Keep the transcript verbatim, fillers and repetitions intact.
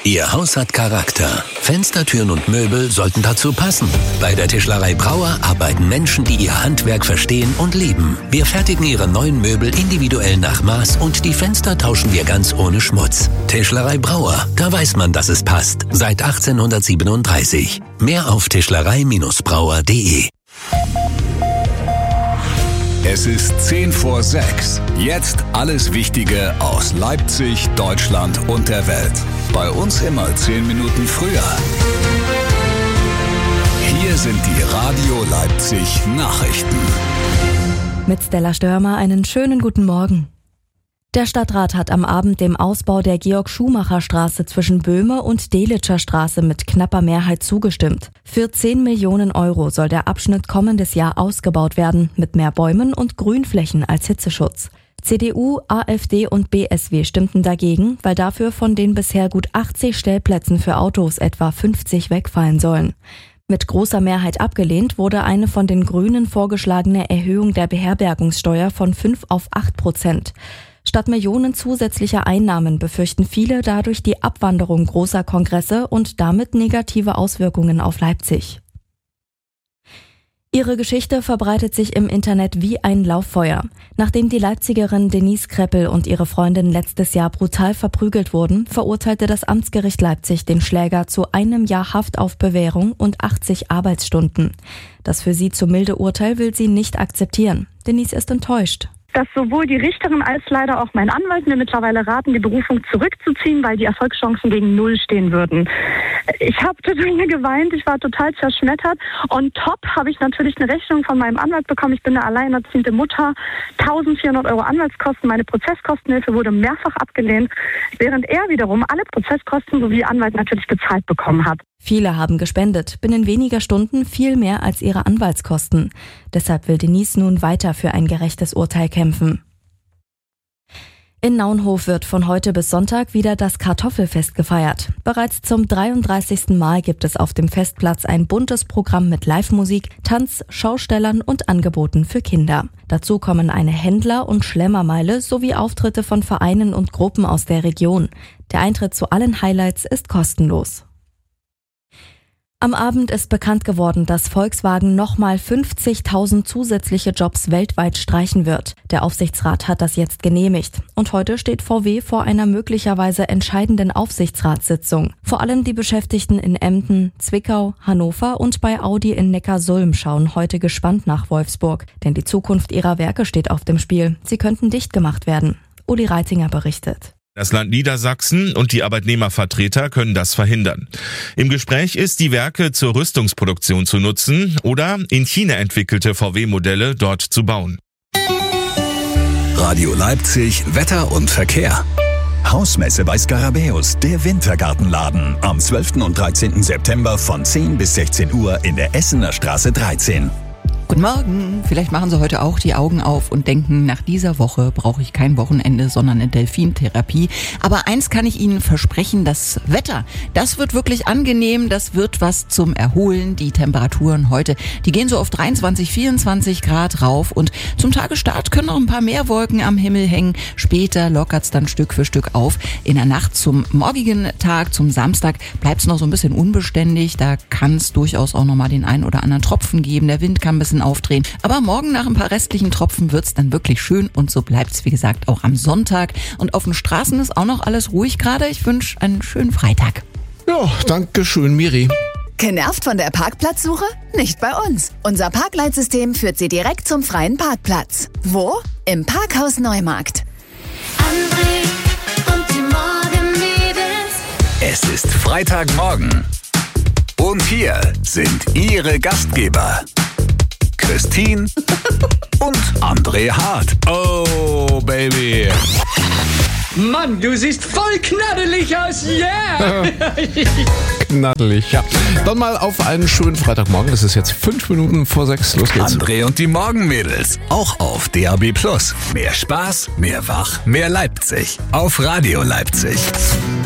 Ihr Haus hat Charakter. Fenster, Türen und Möbel sollten dazu passen. Bei der Tischlerei Brauer arbeiten Menschen, die ihr Handwerk verstehen und lieben. Wir fertigen ihre neuen Möbel individuell nach Maß und die Fenster tauschen wir ganz ohne Schmutz. Tischlerei Brauer, da weiß man, dass es passt. Seit achtzehnhundertsiebenunddreißig. Mehr auf tischlerei Bindestrich brauer punkt de. Es ist zehn vor sechs. Jetzt alles Wichtige aus Leipzig, Deutschland und der Welt. Bei uns immer zehn Minuten früher. Hier sind die Radio Leipzig Nachrichten. Mit Stella Störmer einen schönen guten Morgen. Der Stadtrat hat am Abend dem Ausbau der Georg-Schumacher-Straße zwischen Böhme und Delitzscher Straße mit knapper Mehrheit zugestimmt. Für zehn Millionen Euro soll der Abschnitt kommendes Jahr ausgebaut werden, mit mehr Bäumen und Grünflächen als Hitzeschutz. C D U, AfD und B S W stimmten dagegen, weil dafür von den bisher gut achtzig Stellplätzen für Autos etwa fünfzig wegfallen sollen. Mit großer Mehrheit abgelehnt wurde eine von den Grünen vorgeschlagene Erhöhung der Beherbergungssteuer von fünf auf acht Prozent. Statt Millionen zusätzlicher Einnahmen befürchten viele dadurch die Abwanderung großer Kongresse und damit negative Auswirkungen auf Leipzig. Ihre Geschichte verbreitet sich im Internet wie ein Lauffeuer. Nachdem die Leipzigerin Denise Kreppel und ihre Freundin letztes Jahr brutal verprügelt wurden, verurteilte das Amtsgericht Leipzig den Schläger zu einem Jahr Haft auf Bewährung und achtzig Arbeitsstunden. Das für sie zu milde Urteil will sie nicht akzeptieren. Denise ist enttäuscht. Dass sowohl die Richterin als leider auch mein Anwalt mir mittlerweile raten, die Berufung zurückzuziehen, weil die Erfolgschancen gegen Null stehen würden. Ich habe total geweint, ich war total zerschmettert. Und top habe ich natürlich eine Rechnung von meinem Anwalt bekommen. Ich bin eine alleinerziehende Mutter, eintausendvierhundert Euro Anwaltskosten. Meine Prozesskostenhilfe wurde mehrfach abgelehnt, während er wiederum alle Prozesskosten sowie Anwalt natürlich bezahlt bekommen hat. Viele haben gespendet, binnen weniger Stunden viel mehr als ihre Anwaltskosten. Deshalb will Denise nun weiter für ein gerechtes Urteil kämpfen. In Naunhof wird von heute bis Sonntag wieder das Kartoffelfest gefeiert. Bereits zum dreiunddreißigsten Mal gibt es auf dem Festplatz ein buntes Programm mit Live-Musik, Tanz, Schaustellern und Angeboten für Kinder. Dazu kommen eine Händler- und Schlemmermeile sowie Auftritte von Vereinen und Gruppen aus der Region. Der Eintritt zu allen Highlights ist kostenlos. Am Abend ist bekannt geworden, dass Volkswagen nochmal fünfzigtausend zusätzliche Jobs weltweit streichen wird. Der Aufsichtsrat hat das jetzt genehmigt. Und heute steht V W vor einer möglicherweise entscheidenden Aufsichtsratssitzung. Vor allem die Beschäftigten in Emden, Zwickau, Hannover und bei Audi in Neckarsulm schauen heute gespannt nach Wolfsburg. Denn die Zukunft ihrer Werke steht auf dem Spiel. Sie könnten dicht gemacht werden. Uli Reitinger berichtet. Das Land Niedersachsen und die Arbeitnehmervertreter können das verhindern. Im Gespräch ist, die Werke zur Rüstungsproduktion zu nutzen oder in China entwickelte V W-Modelle dort zu bauen. Radio Leipzig, Wetter und Verkehr. Hausmesse bei Skarabäus, der Wintergartenladen. Am zwölften und dreizehnten September von zehn bis sechzehn Uhr in der Essener Straße dreizehn. Guten Morgen. Vielleicht machen Sie heute auch die Augen auf und denken, nach dieser Woche brauche ich kein Wochenende, sondern eine Delfintherapie. Aber eins kann ich Ihnen versprechen, das Wetter, das wird wirklich angenehm, das wird was zum Erholen. Die Temperaturen heute, die gehen so auf dreiundzwanzig, vierundzwanzig Grad rauf und zum Tagesstart können noch ein paar mehr Wolken am Himmel hängen. Später lockert's dann Stück für Stück auf. In der Nacht zum morgigen Tag, zum Samstag, bleibt's noch so ein bisschen unbeständig. Da kann es durchaus auch noch mal den einen oder anderen Tropfen geben. Der Wind kann ein bisschen aufdrehen. Aber morgen nach ein paar restlichen Tropfen wird's dann wirklich schön und so bleibt's, wie gesagt, auch am Sonntag. Und auf den Straßen ist auch noch alles ruhig gerade. Ich wünsche einen schönen Freitag. Ja, danke schön, Miri. Genervt von der Parkplatzsuche? Nicht bei uns. Unser Parkleitsystem führt Sie direkt zum freien Parkplatz. Wo? Im Parkhaus Neumarkt. André und die Morgenmädels. Es ist Freitagmorgen. Und hier sind Ihre Gastgeber. Christine und André Hart. Oh, Baby. Mann, du siehst voll knaddelig aus, yeah! Knaddelig, ja. Dann mal auf einen schönen Freitagmorgen. Es ist jetzt fünf Minuten vor sechs. Los geht's. André und die Morgenmädels. Auch auf D A B Plus. Mehr Spaß, mehr Wach, mehr Leipzig. Auf Radio Leipzig.